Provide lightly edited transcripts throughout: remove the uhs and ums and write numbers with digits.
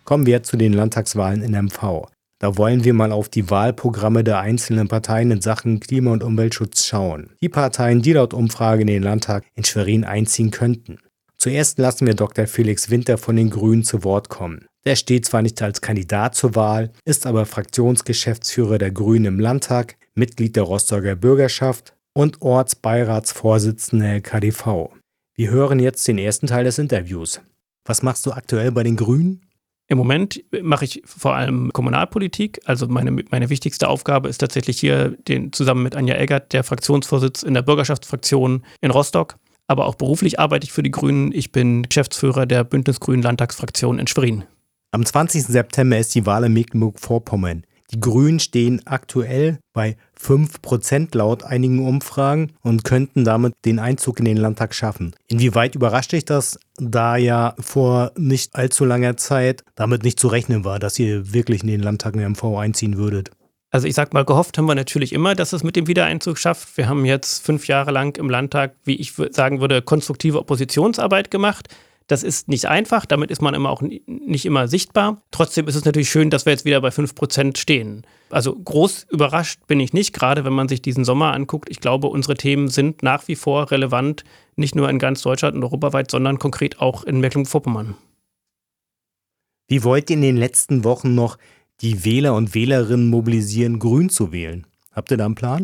Kommen wir zu den Landtagswahlen in MV. Da wollen wir mal auf die Wahlprogramme der einzelnen Parteien in Sachen Klima- und Umweltschutz schauen. Die Parteien, die laut Umfrage in den Landtag in Schwerin einziehen könnten. Zuerst lassen wir Dr. Felix Winter von den Grünen zu Wort kommen. Der steht zwar nicht als Kandidat zur Wahl, ist aber Fraktionsgeschäftsführer der Grünen im Landtag, Mitglied der Rostocker Bürgerschaft und Ortsbeiratsvorsitzender der KdV. Wir hören jetzt den ersten Teil des Interviews. Was machst du aktuell bei den Grünen? Im Moment mache ich vor allem Kommunalpolitik. Also meine wichtigste Aufgabe ist tatsächlich hier zusammen mit Anja Eggert, der Fraktionsvorsitz in der Bürgerschaftsfraktion in Rostock. Aber auch beruflich arbeite ich für die Grünen. Ich bin Geschäftsführer der Bündnisgrünen Landtagsfraktion in Schwerin. Am 20. September ist die Wahl in Mecklenburg-Vorpommern. Die Grünen stehen aktuell bei 5% laut einigen Umfragen und könnten damit den Einzug in den Landtag schaffen. Inwieweit überrascht dich das, da ja vor nicht allzu langer Zeit damit nicht zu rechnen war, dass ihr wirklich in den Landtag in MV einziehen würdet? Also ich sag mal, gehofft haben wir natürlich immer, dass es mit dem Wiedereinzug schafft. Wir haben jetzt 5 Jahre lang im Landtag, wie ich sagen würde, konstruktive Oppositionsarbeit gemacht. Das ist nicht einfach, damit ist man immer auch nicht immer sichtbar. Trotzdem ist es natürlich schön, dass wir jetzt wieder bei 5% stehen. Also groß überrascht bin ich nicht, gerade wenn man sich diesen Sommer anguckt. Ich glaube, unsere Themen sind nach wie vor relevant, nicht nur in ganz Deutschland und europaweit, sondern konkret auch in Mecklenburg-Vorpommern. Wie wollt ihr in den letzten Wochen noch die Wähler und Wählerinnen mobilisieren, grün zu wählen? Habt ihr da einen Plan?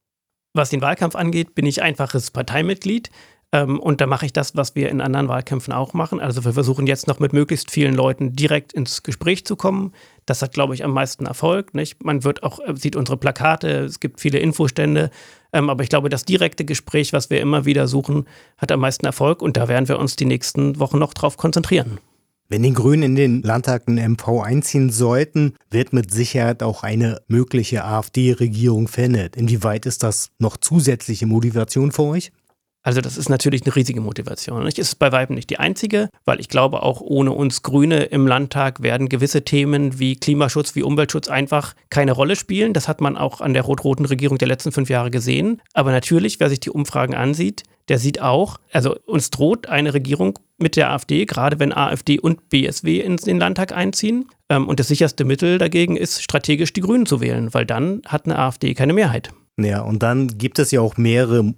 Was den Wahlkampf angeht, bin ich einfaches Parteimitglied. Und da mache ich das, was wir in anderen Wahlkämpfen auch machen. Also wir versuchen jetzt noch mit möglichst vielen Leuten direkt ins Gespräch zu kommen. Das hat, glaube ich, am meisten Erfolg. Nicht? Man sieht unsere Plakate, es gibt viele Infostände. Aber ich glaube, das direkte Gespräch, was wir immer wieder suchen, hat am meisten Erfolg. Und da werden wir uns die nächsten Wochen noch drauf konzentrieren. Wenn die Grünen in den Landtag in MV einziehen sollten, wird mit Sicherheit auch eine mögliche AfD-Regierung verändert. Inwieweit ist das noch zusätzliche Motivation für euch? Also das ist natürlich eine riesige Motivation. Es ist bei weitem nicht die einzige, weil ich glaube, auch ohne uns Grüne im Landtag werden gewisse Themen wie Klimaschutz, wie Umweltschutz einfach keine Rolle spielen. Das hat man auch an der rot-roten Regierung der letzten 5 Jahre gesehen. Aber natürlich, wer sich die Umfragen ansieht, der sieht auch, also uns droht eine Regierung mit der AfD, gerade wenn AfD und BSW in den Landtag einziehen. Und das sicherste Mittel dagegen ist, strategisch die Grünen zu wählen, weil dann hat eine AfD keine Mehrheit. Ja, und dann gibt es ja auch mehrere.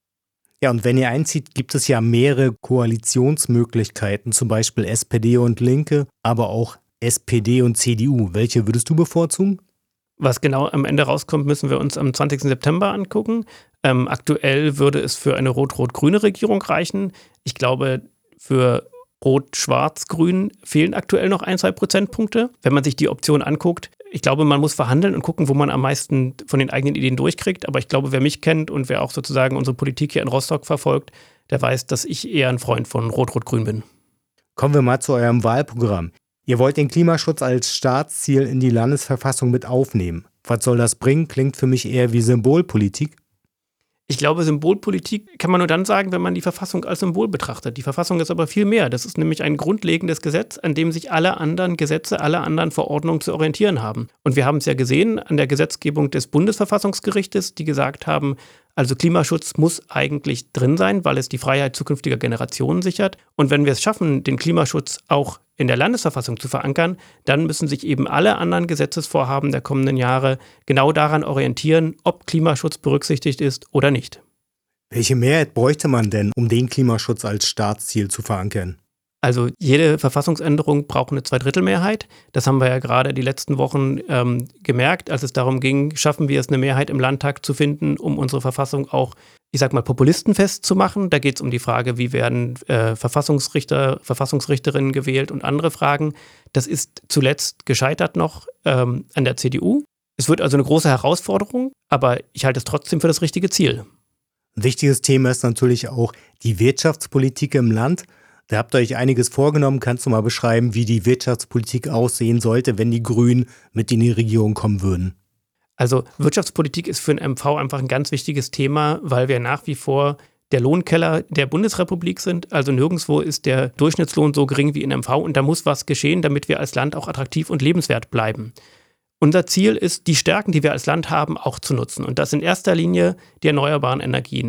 Ja, und wenn ihr einzieht, gibt es ja mehrere Koalitionsmöglichkeiten, zum Beispiel SPD und Linke, aber auch SPD und CDU. Welche würdest du bevorzugen? Was genau am Ende rauskommt, müssen wir uns am 20. September angucken. Aktuell würde es für eine rot-rot-grüne Regierung reichen. Ich glaube, für Rot-Schwarz-Grün fehlen aktuell noch 1-2 Prozentpunkte. Wenn man sich die Option anguckt, ich glaube, man muss verhandeln und gucken, wo man am meisten von den eigenen Ideen durchkriegt. Aber ich glaube, wer mich kennt und wer auch sozusagen unsere Politik hier in Rostock verfolgt, der weiß, dass ich eher ein Freund von Rot-Rot-Grün bin. Kommen wir mal zu eurem Wahlprogramm. Ihr wollt den Klimaschutz als Staatsziel in die Landesverfassung mit aufnehmen. Was soll das bringen? Klingt für mich eher wie Symbolpolitik. Ich glaube, Symbolpolitik kann man nur dann sagen, wenn man die Verfassung als Symbol betrachtet. Die Verfassung ist aber viel mehr. Das ist nämlich ein grundlegendes Gesetz, an dem sich alle anderen Gesetze, alle anderen Verordnungen zu orientieren haben. Und wir haben es ja gesehen an der Gesetzgebung des Bundesverfassungsgerichtes, die gesagt haben, also Klimaschutz muss eigentlich drin sein, weil es die Freiheit zukünftiger Generationen sichert. Und wenn wir es schaffen, den Klimaschutz auch in der Landesverfassung zu verankern, dann müssen sich eben alle anderen Gesetzesvorhaben der kommenden Jahre genau daran orientieren, ob Klimaschutz berücksichtigt ist oder nicht. Welche Mehrheit bräuchte man denn, um den Klimaschutz als Staatsziel zu verankern? Also jede Verfassungsänderung braucht eine Zweidrittelmehrheit. Das haben wir ja gerade die letzten Wochen gemerkt, als es darum ging, schaffen wir es, eine Mehrheit im Landtag zu finden, um unsere Verfassung auch, ich sag mal, populistenfest zu machen. Da geht es um die Frage, wie werden Verfassungsrichter, Verfassungsrichterinnen gewählt und andere Fragen. Das ist zuletzt gescheitert noch an der CDU. Es wird also eine große Herausforderung, aber ich halte es trotzdem für das richtige Ziel. Ein wichtiges Thema ist natürlich auch die Wirtschaftspolitik im Land. Da habt ihr euch einiges vorgenommen. Kannst du mal beschreiben, wie die Wirtschaftspolitik aussehen sollte, wenn die Grünen mit in die Regierung kommen würden? Also Wirtschaftspolitik ist für den MV einfach ein ganz wichtiges Thema, weil wir nach wie vor der Lohnkeller der Bundesrepublik sind. Also nirgendwo ist der Durchschnittslohn so gering wie in MV und da muss was geschehen, damit wir als Land auch attraktiv und lebenswert bleiben. Unser Ziel ist, die Stärken, die wir als Land haben, auch zu nutzen. Und das in erster Linie die erneuerbaren Energien.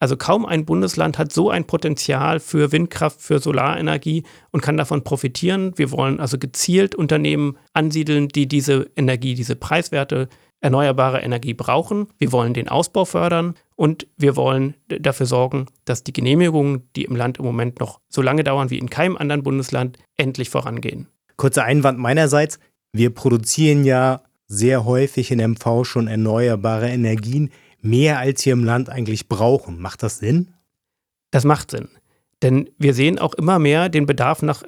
Also kaum ein Bundesland hat so ein Potenzial für Windkraft, für Solarenergie und kann davon profitieren. Wir wollen also gezielt Unternehmen ansiedeln, die diese Energie, diese preiswerte erneuerbare Energie brauchen. Wir wollen den Ausbau fördern und wir wollen dafür sorgen, dass die Genehmigungen, die im Land im Moment noch so lange dauern wie in keinem anderen Bundesland, endlich vorangehen. Kurzer Einwand meinerseits. Wir produzieren ja sehr häufig in MV schon erneuerbare Energien, mehr als wir im Land eigentlich brauchen. Macht das Sinn? Das macht Sinn. Denn wir sehen auch immer mehr den Bedarf nach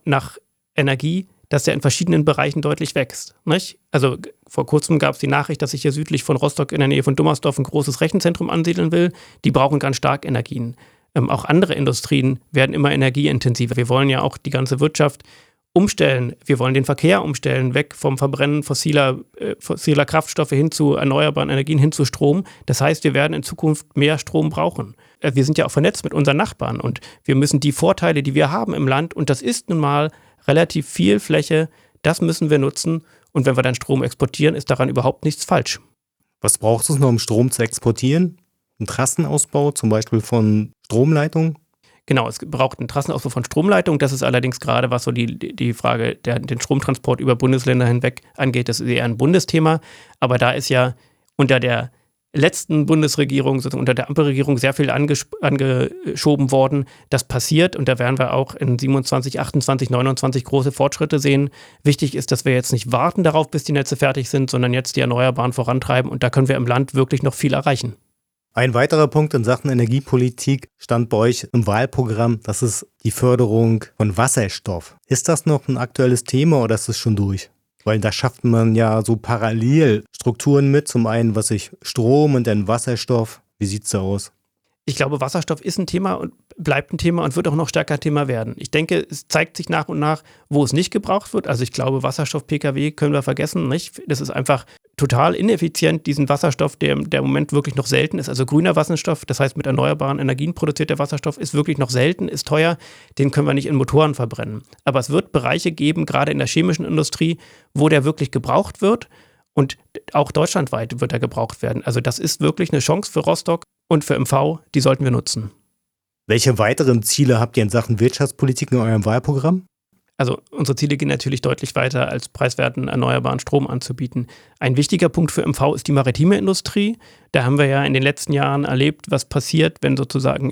Energie, dass der in verschiedenen Bereichen deutlich wächst. Nicht? Also vor kurzem gab es die Nachricht, dass sich hier südlich von Rostock in der Nähe von Dummersdorf ein großes Rechenzentrum ansiedeln will. Die brauchen ganz stark Energien. Auch andere Industrien werden immer energieintensiver. Wir wollen ja auch die ganze Wirtschaft umstellen. Wir wollen den Verkehr umstellen, weg vom Verbrennen fossiler Kraftstoffe hin zu erneuerbaren Energien, hin zu Strom. Das heißt, wir werden in Zukunft mehr Strom brauchen. Wir sind ja auch vernetzt mit unseren Nachbarn und wir müssen die Vorteile, die wir haben im Land, und das ist nun mal relativ viel Fläche, das müssen wir nutzen. Und wenn wir dann Strom exportieren, ist daran überhaupt nichts falsch. Was braucht es noch, um Strom zu exportieren? Ein Trassenausbau, zum Beispiel von Stromleitungen? Genau, es braucht einen Trassenausbau von Stromleitungen. Das ist allerdings gerade, was so die Frage, den Stromtransport über Bundesländer hinweg angeht, das ist eher ein Bundesthema. Aber da ist ja unter der letzten Bundesregierung, sozusagen unter der Ampelregierung, sehr viel angeschoben worden. Das passiert und da werden wir auch in 27, 28, 29 große Fortschritte sehen. Wichtig ist, dass wir jetzt nicht warten darauf, bis die Netze fertig sind, sondern jetzt die Erneuerbaren vorantreiben und da können wir im Land wirklich noch viel erreichen. Ein weiterer Punkt in Sachen Energiepolitik stand bei euch im Wahlprogramm, das ist die Förderung von Wasserstoff. Ist das noch ein aktuelles Thema oder ist es schon durch? Weil da schafft man ja so parallel Strukturen mit, zum einen Strom und dann Wasserstoff. Wie sieht's da aus? Ich glaube, Wasserstoff ist ein Thema und bleibt ein Thema und wird auch noch stärker Thema werden. Ich denke, es zeigt sich nach und nach, wo es nicht gebraucht wird. Also ich glaube, Wasserstoff-Pkw können wir vergessen, nicht? Das ist einfach total ineffizient, diesen Wasserstoff, der im Moment wirklich noch selten ist. Also grüner Wasserstoff, das heißt mit erneuerbaren Energien produzierter Wasserstoff, ist wirklich noch selten, ist teuer. Den können wir nicht in Motoren verbrennen. Aber es wird Bereiche geben, gerade in der chemischen Industrie, wo der wirklich gebraucht wird. Und auch deutschlandweit wird er gebraucht werden. Also das ist wirklich eine Chance für Rostock und für MV, die sollten wir nutzen. Welche weiteren Ziele habt ihr in Sachen Wirtschaftspolitik in eurem Wahlprogramm? Also unsere Ziele gehen natürlich deutlich weiter, als preiswerten erneuerbaren Strom anzubieten. Ein wichtiger Punkt für MV ist die maritime Industrie. Da haben wir ja in den letzten Jahren erlebt, was passiert, wenn sozusagen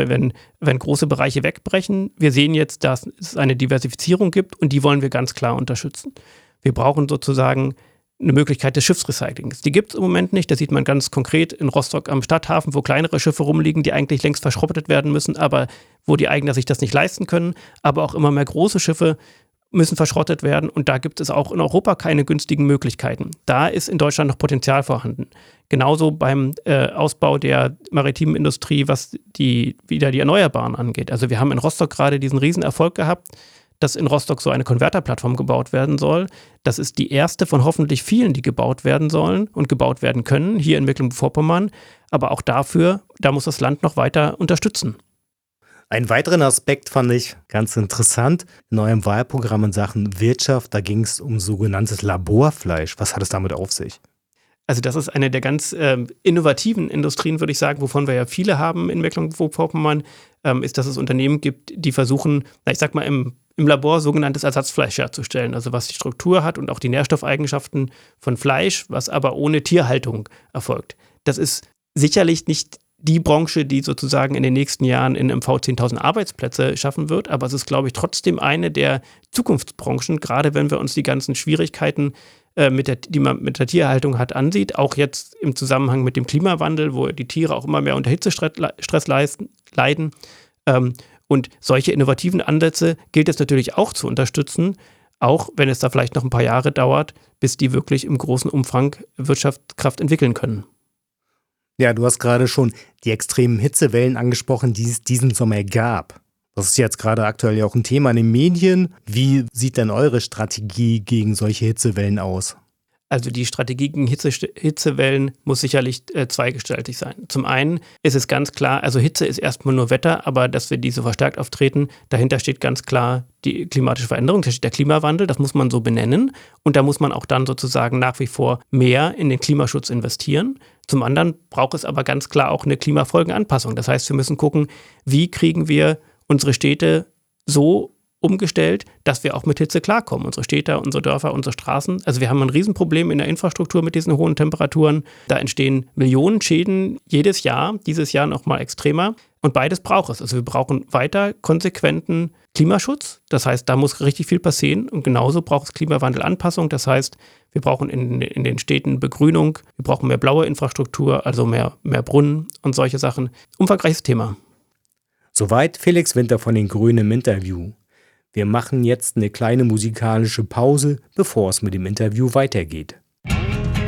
wenn große Bereiche wegbrechen. Wir sehen jetzt, dass es eine Diversifizierung gibt und die wollen wir ganz klar unterstützen. Wir brauchen sozusagen eine Möglichkeit des Schiffsrecyclings. Die gibt es im Moment nicht. Das sieht man ganz konkret in Rostock am Stadthafen, wo kleinere Schiffe rumliegen, die eigentlich längst verschrottet werden müssen, aber wo die Eigner sich das nicht leisten können. Aber auch immer mehr große Schiffe müssen verschrottet werden und da gibt es auch in Europa keine günstigen Möglichkeiten. Da ist in Deutschland noch Potenzial vorhanden. Genauso beim Ausbau der maritimen Industrie, was wieder die Erneuerbaren angeht. Also wir haben in Rostock gerade diesen Riesenerfolg gehabt, dass in Rostock so eine Konverterplattform gebaut werden soll. Das ist die erste von hoffentlich vielen, die gebaut werden sollen und gebaut werden können, hier in Mecklenburg-Vorpommern. Aber auch da muss das Land noch weiter unterstützen. Einen weiteren Aspekt fand ich ganz interessant. In eurem Wahlprogramm in Sachen Wirtschaft, da ging es um sogenanntes Laborfleisch. Was hat es damit auf sich? Also das ist eine der ganz innovativen Industrien, würde ich sagen, wovon wir ja viele haben in Mecklenburg-Vorpommern, ist, dass es Unternehmen gibt, die versuchen, ich sag mal, im Labor sogenanntes Ersatzfleisch herzustellen, also was die Struktur hat und auch die Nährstoffeigenschaften von Fleisch, was aber ohne Tierhaltung erfolgt. Das ist sicherlich nicht die Branche, die sozusagen in den nächsten Jahren in MV 10.000 Arbeitsplätze schaffen wird, aber es ist, glaube ich, trotzdem eine der Zukunftsbranchen, gerade wenn wir uns die ganzen Schwierigkeiten, die man mit der Tierhaltung hat, ansieht, auch jetzt im Zusammenhang mit dem Klimawandel, wo die Tiere auch immer mehr unter Hitzestress leiden. Und solche innovativen Ansätze gilt es natürlich auch zu unterstützen, auch wenn es da vielleicht noch ein paar Jahre dauert, bis die wirklich im großen Umfang Wirtschaftskraft entwickeln können. Ja, du hast gerade schon die extremen Hitzewellen angesprochen, die es diesen Sommer gab. Das ist jetzt gerade aktuell ja auch ein Thema in den Medien. Wie sieht denn eure Strategie gegen solche Hitzewellen aus? Also die Strategie gegen Hitzewellen muss sicherlich zweigestaltig sein. Zum einen ist es ganz klar, also Hitze ist erstmal nur Wetter, aber dass wir diese verstärkt auftreten, dahinter steht ganz klar die klimatische Veränderung, da steht der Klimawandel, das muss man so benennen und da muss man auch dann sozusagen nach wie vor mehr in den Klimaschutz investieren. Zum anderen braucht es aber ganz klar auch eine Klimafolgenanpassung. Das heißt, wir müssen gucken, wie kriegen wir unsere Städte so umgestellt, dass wir auch mit Hitze klarkommen. Unsere Städte, unsere Dörfer, unsere Straßen. Also wir haben ein Riesenproblem in der Infrastruktur mit diesen hohen Temperaturen. Da entstehen Millionen Schäden jedes Jahr, dieses Jahr noch mal extremer. Und beides braucht es. Also wir brauchen weiter konsequenten Klimaschutz. Das heißt, da muss richtig viel passieren. Und genauso braucht es Klimawandelanpassung. Das heißt, wir brauchen in den Städten Begrünung. Wir brauchen mehr blaue Infrastruktur, also mehr Brunnen und solche Sachen. Umfangreiches Thema. Soweit Felix Winter von den Grünen im Interview. Wir machen jetzt eine kleine musikalische Pause, bevor es mit dem Interview weitergeht.